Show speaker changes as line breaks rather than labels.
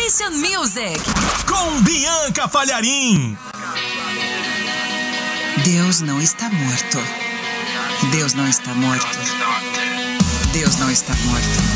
Christian Music.
Com Bianca Falharim.
Deus não está morto. Deus não está morto. Deus não está morto.